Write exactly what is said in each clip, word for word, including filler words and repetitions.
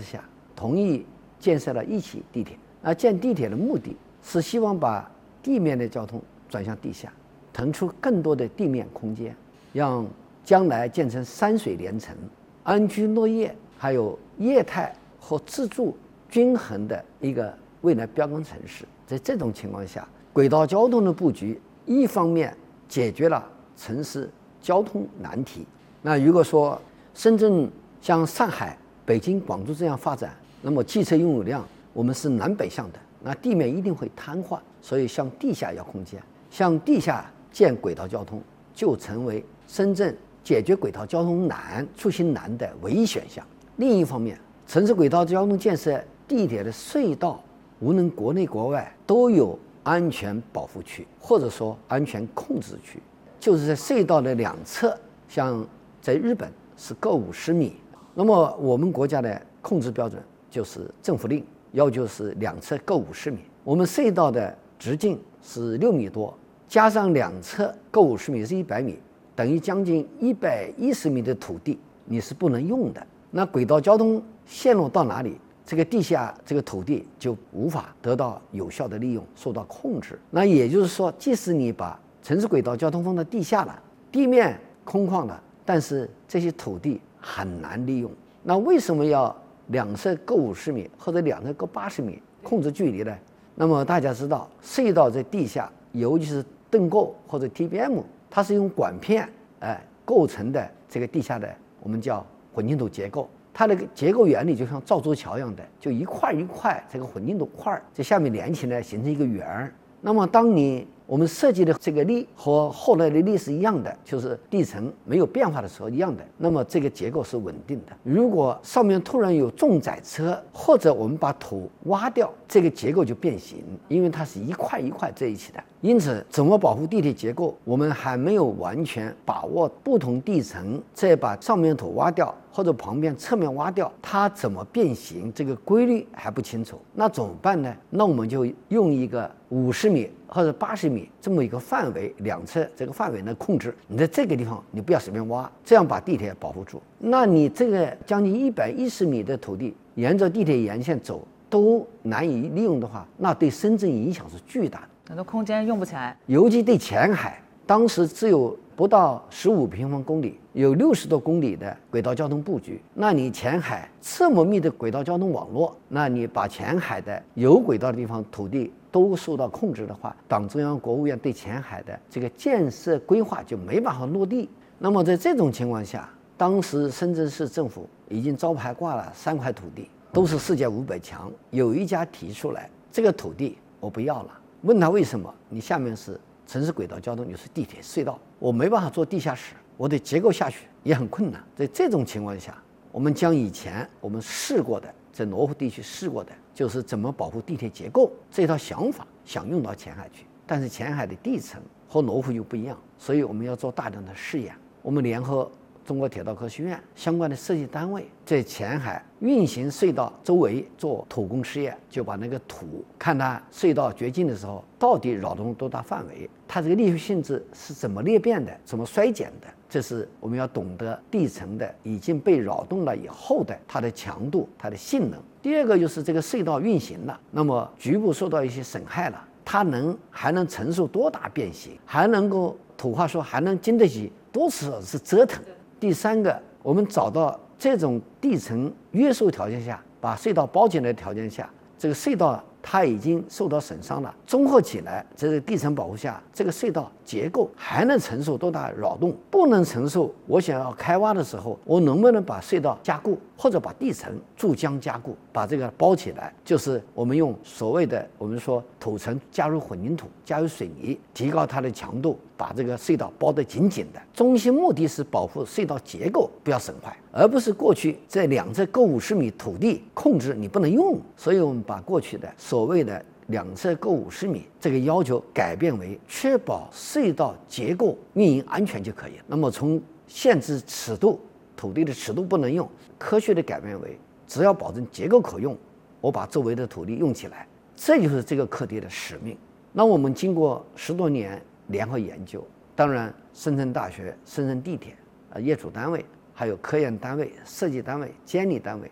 下，同意建设了一期地铁。那建地铁的目的是希望把地面的交通转向地下，腾出更多的地面空间，让将来建成山水连城、安居乐业，还有业态和自住均衡的一个未来标杆城市。在这种情况下，轨道交通的布局一方面解决了城市交通难题。那如果说深圳像上海、北京、广州这样发展，那么汽车拥有量我们是南北向的，那地面一定会瘫痪，所以向地下要空间，向地下建轨道交通就成为深圳解决轨道交通难、出行难的唯一选项。另一方面，城市轨道交通建设地铁的隧道，无论国内国外都有安全保护区，或者说安全控制区，就是在隧道的两侧，像在日本是各五十米，那么我们国家的控制标准就是政府令，要求是两侧各五十米。我们隧道的直径是六米多，加上两侧各五十米是一百米，等于将近一百一十米的土地你是不能用的。那轨道交通线路到哪里，这个地下这个土地就无法得到有效的利用，受到控制。那也就是说，即使你把城市轨道交通放到地下了，地面空旷了，但是这些土地很难利用。那为什么要两侧各五十米或者两侧各八十米控制距离呢？那么大家知道，隧道在地下，尤其是盾构或者 T B M， 它是用管片哎构成的这个地下的我们叫混凝土结构。它的结构原理就像造舟桥一样的，就一块一块这个混凝土块在下面连起来形成一个圆儿。那么当你我们设计的这个力和后来的力是一样的，就是地层没有变化的时候一样的，那么这个结构是稳定的。如果上面突然有重载车，或者我们把土挖掉，这个结构就变形，因为它是一块一块在一起的。因此怎么保护地铁结构，我们还没有完全把握不同地层再把上面土挖掉或者旁边侧面挖掉，它怎么变形，这个规律还不清楚。那怎么办呢？那我们就用一个五十米或者八十米这么一个范围，两侧这个范围呢控制，你在这个地方你不要随便挖，这样把地铁保护住。那你这个将近一百一十米的土地沿着地铁沿线走都难以利用的话，那对深圳影响是巨大的， 很多空间用不起来。 尤其对前海，当时只有不到十五平方公里，有六十多公里的轨道交通布局。那你前海这么密的轨道交通网络，那你把前海的有轨道的地方土地都受到控制的话，党中央国务院对前海的这个建设规划就没办法落地。那么在这种情况下，当时深圳市政府已经招牌挂了三块土地，都是世界五百强。有一家提出来，这个土地我不要了，问他为什么？你下面是城市轨道交通，你是地铁隧道，我没办法做地下室，我的结构下去也很困难。在这种情况下，我们将以前我们试过的，在罗湖地区试过的，就是怎么保护地铁结构这套想法想用到前海去。但是前海的地层和罗湖又不一样，所以我们要做大量的试验。我们联合中国铁道科学院相关的设计单位，在前海运行隧道周围做土工试验，就把那个土看它隧道掘进的时候到底扰动多大范围，它这个裂性质是怎么裂变的，怎么衰减的，这是我们要懂得地层的已经被扰动了以后的它的强度、它的性能。第二个就是这个隧道运行了，那么局部受到一些损害了，它能还能承受多大变形，还能够土话说还能经得起多少次折腾。第三个，我们找到这种地层约束条件下，把隧道包起来的条件下，这个隧道它已经受到损伤了，综合起来，这个地层保护下，这个隧道结构还能承受多大扰动？不能承受，我想要开挖的时候，我能不能把隧道加固，或者把地层注浆加固，把这个包起来？就是我们用所谓的我们说土层加入混凝土，加入水泥，提高它的强度，把这个隧道包得紧紧的。中心目的是保护隧道结构不要损坏，而不是过去在两侧各五十米土地控制你不能用。所以我们把过去的所谓的两侧各五十米这个要求改变为确保隧道结构运营安全就可以了。那么从限制尺度，土地的尺度不能用，科学的改变为只要保证结构可用，我把周围的土地用起来，这就是这个课题的使命。那我们经过十多年联合研究，当然深圳大学、深圳地铁、呃业主单位，还有科研单位、设计单位、监理单位，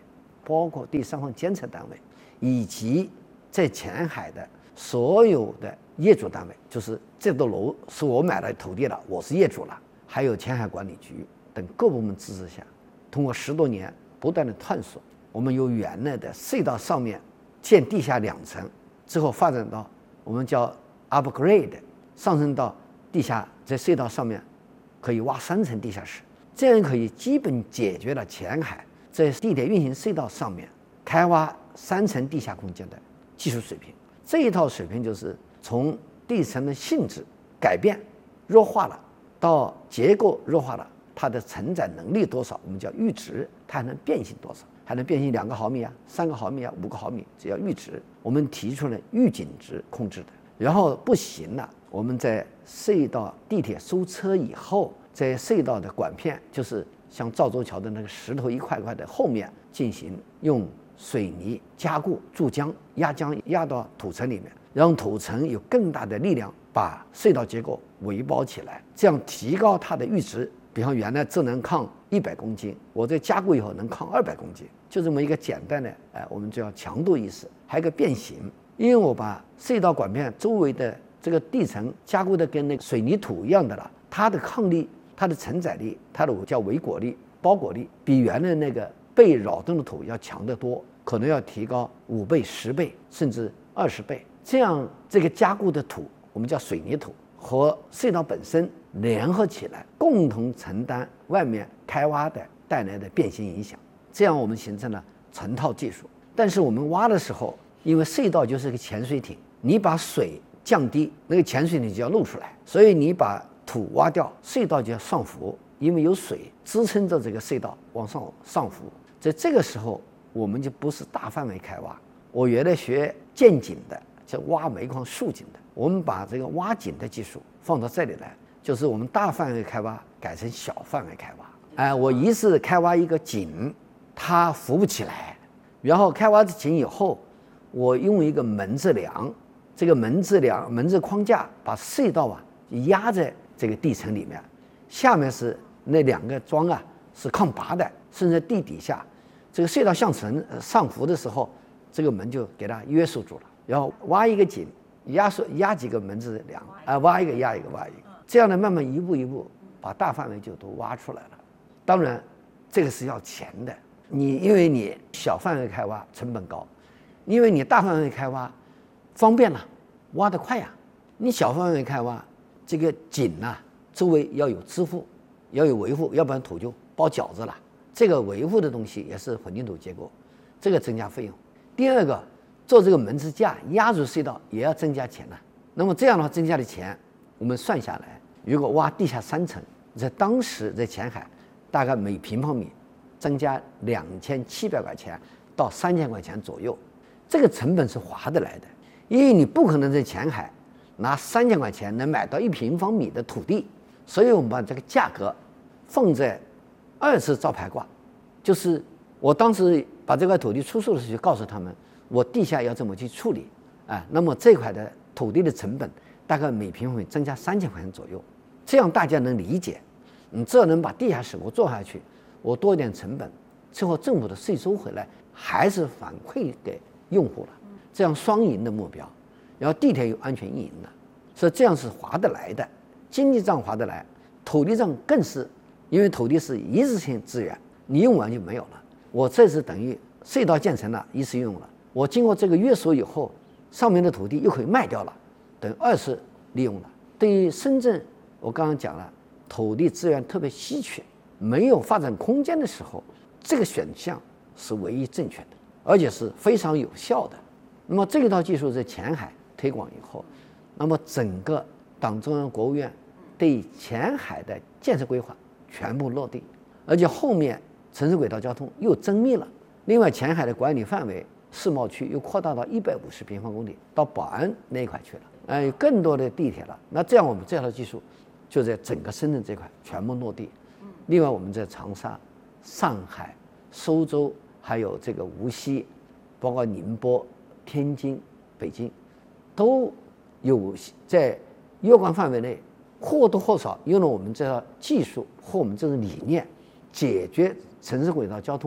包括第三方监测单位，以及在前海的所有的业主单位，就是这栋楼是我买的土地了，我是业主了，还有前海管理局等各部门支持下，通过十多年不断的探索，我们由原来的隧道上面建地下两层，之后发展到我们叫 upgrade， 上升到地下，在隧道上面可以挖三层地下室，这样可以基本解决了前海在地铁运行隧道上面开挖三层地下空间的技术水平。这一套水平就是从地层的性质改变弱化了，到结构弱化了，它的承载能力多少，我们叫阈值，它还能变形多少，还能变形两个毫米啊，三个毫米啊，五个毫米，这叫阈值。我们提出了预警值控制的，然后不行了，我们在隧道地铁收车以后，在隧道的管片，就是像赵州桥的那个石头一块块的后面进行用水泥加固注浆，压浆压到土层里面，让土层有更大的力量把隧道结构围包起来，这样提高它的阈值。比方原来只能抗一百公斤，我在加固以后能抗二百公斤，就这么一个简单的，哎，我们叫强度意识。还有一个变形，因为我把隧道管片周围的这个地层加固的跟那个水泥土一样的了，它的抗力、它的承载力、它的叫围裹力、包裹力，比原来那个被扰动的土要强得多，可能要提高五倍、十倍，甚至二十倍。这样这个加固的土，我们叫水泥土，和隧道本身联合起来，共同承担外面开挖的带来的变形影响。这样我们形成了成套技术。但是我们挖的时候，因为隧道就是个潜水艇，你把水降低，那个潜水艇就要露出来，所以你把土挖掉，隧道就要上浮，因为有水支撑着这个隧道往上上浮。在这个时候，我们就不是大范围开挖。我原来学建井的，叫挖煤矿竖井的，我们把这个挖井的技术放到这里来，就是我们大范围开挖改成小范围开挖。哎，我一次开挖一个井，它浮不起来，然后开挖井以后，我用一个门字梁，这个门字梁门字框架把隧道啊压在这个地层里面，下面是那两个桩啊是抗拔的，甚至地底下这个隧道向层上浮的时候，这个门就给它约束住了。然后挖一个井，压缩压几个门字梁，啊，挖一个压一个挖一个，这样呢慢慢一步一步把大范围就都挖出来了。当然，这个是要钱的。你因为你小范围开挖成本高，因为你大范围开挖方便了，挖得快呀。你小范围开挖，这个井啊周围要有支付，要有维护，要不然土就包饺子了。这个维护的东西也是混凝土结构，这个增加费用。第二个，做这个门支架压住隧道也要增加钱了。那么这样的话增加的钱，我们算下来，如果挖地下三层，在当时在前海，大概每平方米增加两千七百块钱到三千块钱左右，这个成本是划得来的，因为你不可能在前海拿三千块钱能买到一平方米的土地，所以我们把这个价格放在二次招牌挂，就是我当时把这块土地出售的时候，就告诉他们，我地下要怎么去处理，啊，那么这块的土地的成本大概每平方米增加三千块钱左右，这样大家能理解。你只要能把地下室我做下去，我多一点成本，最后政府的税收回来还是反馈给用户了，这样双赢的目标。然后地铁有安全运营的，所以这样是划得来的，经济账划得来，土地账更是，因为土地是一次性资源，你用完就没有了。我这是等于隧道建成了，一次用了，我经过这个约束以后，上面的土地又可以卖掉了，等于二次利用了。对于深圳，我刚刚讲了，土地资源特别稀缺，没有发展空间的时候，这个选项是唯一正确的，而且是非常有效的。那么这一套技术在前海推广以后，那么整个党中央国务院对前海的建设规划全部落地，而且后面城市轨道交通又增密了。另外，前海的管理范围世贸区又扩大到一百五十平方公里，到宝安那一块去了，呃，有更多的地铁了。那这样我们这套技术就在整个深圳这块全部落地。另外，我们在长沙、上海、苏州，还有这个无锡，包括宁波、天津、北京，都有在若干范围内或多或少用了我们这套技术或我们这种理念，解决城市轨道交通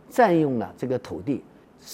占用了这个土地，